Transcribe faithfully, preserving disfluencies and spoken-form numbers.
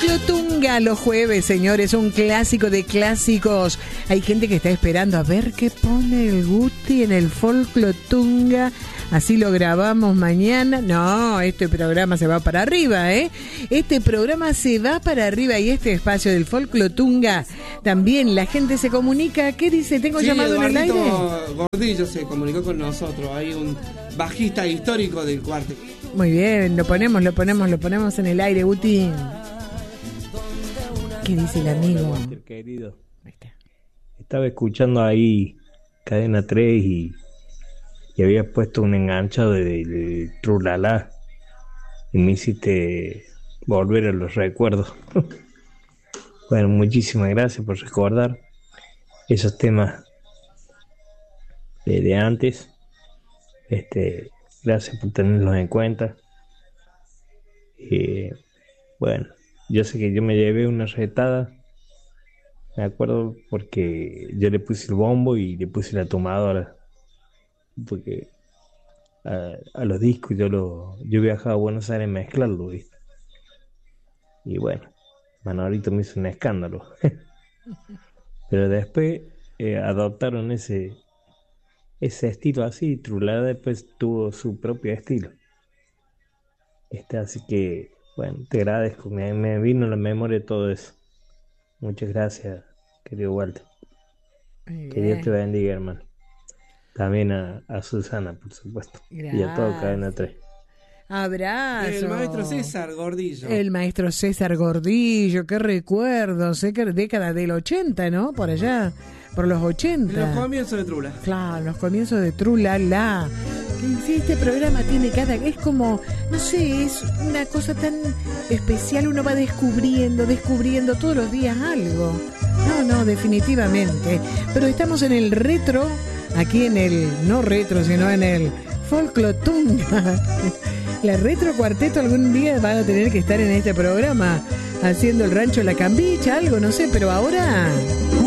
Folclotunga los jueves, señores, un clásico de clásicos. Hay gente que está esperando a ver qué pone el Guti en el Folclotunga. Así lo grabamos mañana. No, este programa se va para arriba, ¿eh? Este programa se va para arriba y este espacio del Folclotunga también la gente se comunica. ¿Qué dice? ¿Tengo sí, llamado en el aire? Gordillo se comunicó con nosotros. Hay un bajista histórico del cuarteto. Muy bien, lo ponemos, lo ponemos, lo ponemos en el aire, Guti. ¿Qué dice el amigo? Querido. Estaba escuchando ahí Cadena tres y, y había puesto un enganchado de, de, de Trulala y me hiciste volver a los recuerdos. Bueno, muchísimas gracias por recordar esos temas de, de antes. Este, gracias por tenerlos en cuenta. Eh, bueno, yo sé que yo me llevé una retada, me acuerdo, porque yo le puse el bombo y le puse la tomadora, porque a, a los discos yo lo yo viajaba a Buenos Aires a mezclarlo, ¿viste? Y bueno, Manolito me hizo un escándalo. Pero después eh, adoptaron ese ese estilo así, y Trulala después tuvo su propio estilo. Este, así que, bueno, te agradezco, me, me vino a la memoria todo eso. Muchas gracias, querido Walter. Que Dios te bendiga, hermano. También a, a Susana, por supuesto. Gracias. Y a todo Cadena tres. Abrazo. El maestro César Gordillo. El maestro César Gordillo, qué recuerdos, ¿eh? Década del ochenta, ¿no? Por allá, por los ochenta. Los comienzos de Trula. Claro, los comienzos de Trulala. Sí, este programa tiene cada... Es como, no sé, es una cosa tan especial. Uno va descubriendo, descubriendo todos los días algo. No, no, definitivamente. Pero estamos en el retro, aquí en el... No retro, sino en el Folclotunga. La Retro Cuarteto algún día van a tener que estar en este programa haciendo el rancho La Cambicha, algo, no sé, pero ahora...